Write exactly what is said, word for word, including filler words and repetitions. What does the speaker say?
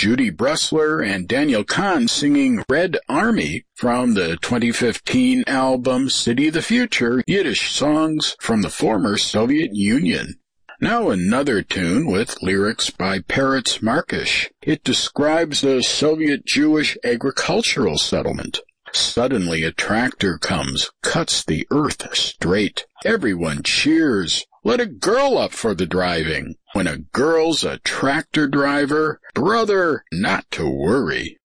Judy Bressler and Daniel Kahn singing Red Army from the twenty fifteen album City of the Future, Yiddish songs from the former Soviet Union. Now another tune with lyrics by Peretz Markish. It describes a Soviet Jewish agricultural settlement. Suddenly a tractor comes, cuts the earth straight. Everyone cheers. Let a girl up for the driving. When a girl's a tractor driver, brother, not to worry.